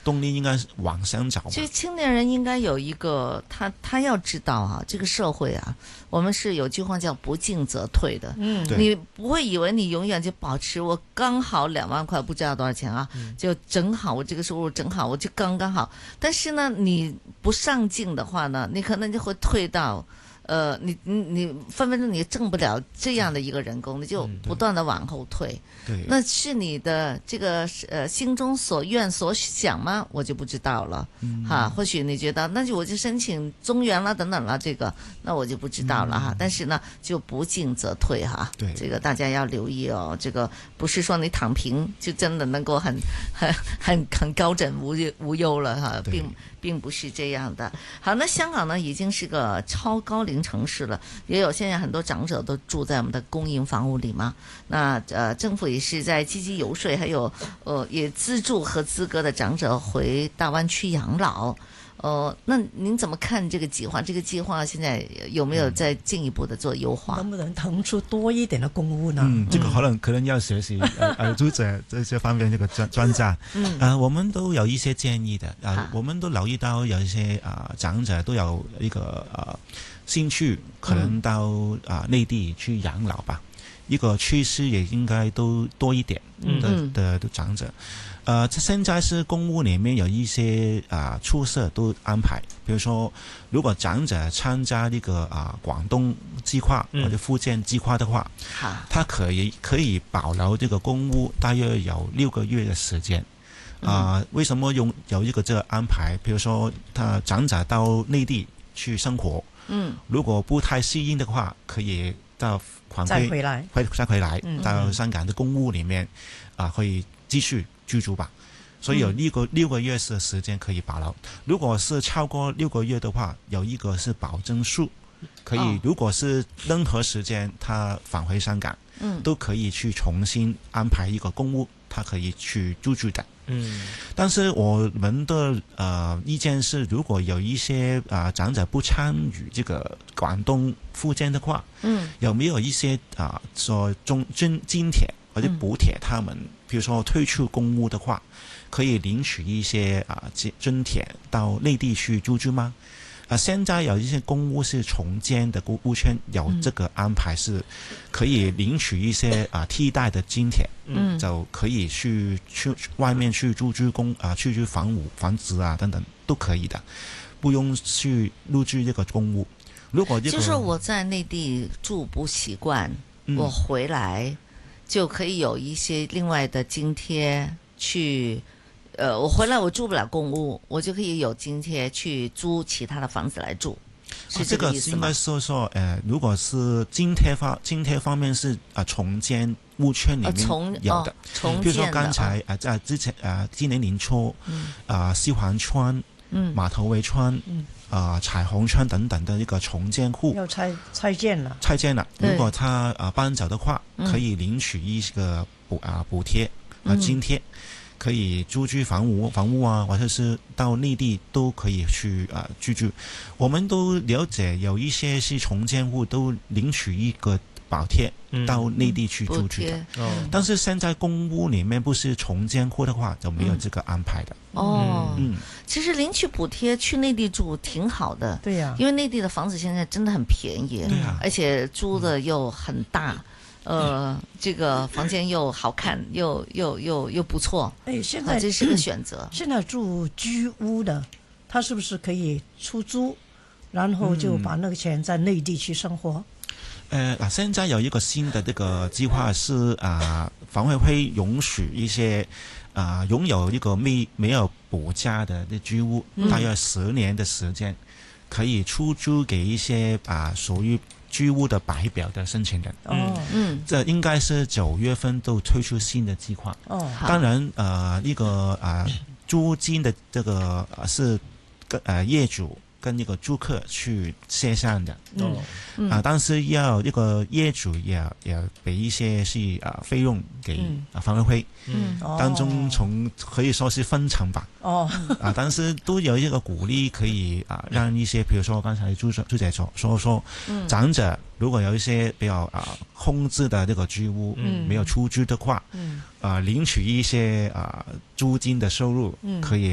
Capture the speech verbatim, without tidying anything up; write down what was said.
动力应该是往上找吧。 所以青年人应该有一个，他他要知道啊，这个社会啊，我们是有句话叫不进则退的。 嗯， 你不会以为你永远就保持我刚好两万块，不知道多少钱啊， 嗯、 就正好我这个收入正好，我就刚刚好。但是呢，你不上进的话呢，你可能就会退到。呃，你你你分分鐘你掙不了這樣的一個人工，你就不斷的往後退。 對， 那是你的這個呃心中所願所想嗎？我就不知道了。嗯，哈，或許你覺得那就我就申請中原了等等了，這個那我就不知道了哈。嗯、但是呢，就不進則退哈。對，這個大家要留意哦。這個不是說你躺平就真的能夠很很很很高枕無無憂了哈，並並不是這樣的。好，那香港呢已經是個超高齡城市了，也有現在很多長者都住在我們的公營房屋裏嘛。那呃，政府也是在積極遊說，還有呃，也資助合資格的長者回大灣區養老。呃，那您怎麼看這個計劃？這個計劃現在有沒有再進一步的做優化？ 能不能騰出多一點的公屋呢？ 嗯，這個可能可能要學習呃呃讀者這些方面這個專專家。嗯，呃，我們都有一些建議的。啊、呃，我們都留意到有一些啊、呃、長者都有一個啊興趣，可能到啊、呃、內地去養老吧。一個趨勢也應該都多一點的、嗯、的的長者。呃，現在是公屋裏面有一些啊宿舍都安排，比如說如果長者參加呢個啊廣東計劃或者福建計劃的話，嗯、他可以可以保留這個公屋大約有六個月的時間。啊、呃，為什麼用有一個這個安排？比如說他長者到內地去生活，嗯，如果不太適應的話，可以到返再回來， 回再回來、嗯、到香港的公屋裏面啊、呃，可以繼續居住吧。所以有六個、嗯、六個月的時間可以保留。如果是超過六個月的話，有一個是保證書，可以、哦、如果是任何時間他返回香港，嗯，都可以去重新安排一個公屋，他可以去居住的。嗯，但是我們的呃意見是，如果有一些啊、呃、長者不參與這個廣東福建的話，嗯，有沒有一些啊說中津津貼或者補貼他們？嗯、比如說退出公屋的話，可以領取一些啊津津貼到內地去居住嗎？啊，現在有一些公屋是重建的公屋圈，有這個安排是可以領取一些啊替代的津貼，嗯，就可以去去外面去租居公啊，去租房屋房子啊等等都可以的，不用去入住這個公屋。如果、這個、 就是我在內地住不習慣，嗯、我回來就可以有一些另外的津貼去。呃，我回來我住不了公屋，我就可以有津貼去租其他的房子來住，是這個意思嗎？ 哦、這個應該說說，呃，如果是津貼方津貼方面是啊、呃、重建屋圈裏面有的， 哦、重建的， 比如說剛才啊在、哦呃、之前啊、呃、今年年初，嗯啊西環村、嗯馬頭圍村、嗯啊、呃、彩虹村等等的一個重建戶要拆拆建了， 拆建了，如果他啊、呃、搬走的話，可以領取一個補啊補貼啊津貼。嗯可以租居房屋房屋啊，或者是到內地都可以去啊居住。我們都了解有一些是重建戶都領取一個補貼到內地去住住的，嗯、但是現在公屋裡面不是重建戶的話就沒有這個安排的。 嗯、哦，嗯，其實領取補貼去內地住挺好的，對呀、啊，因為內地的房子現在真的很便宜，對啊，而且租的又很大。嗯呃，這個房間又好看，又又又又不錯。哎，現在、啊、這是個選擇。 現在住居屋的，他是不是可以出租，然後就把那個錢在內地去生活？ 呃，嗱，現在有一個新的這個計劃是啊，房委會允許一些啊擁有一個沒沒有補價的的居屋，嗯、大約十年的時間，可以出租給一些啊屬於居屋的白表的申請人。哦，嗯，這應該是九月份都推出新的計劃。哦，當然，呃，一個啊租金的這個是跟呃業主跟一個租客去協商的。哦，嗯、啊，但是要一個業主也也俾一些是啊費用給啊房委會。嗯，當中從可以說是分成吧。哦，啊，但是都有一個鼓勵，可以啊讓一些，比如說剛才朱朱姐所說說，長者如果有一些比較啊空置的這個居屋，嗯，沒有出租的話，嗯，啊領取一些啊租金的收入，可以。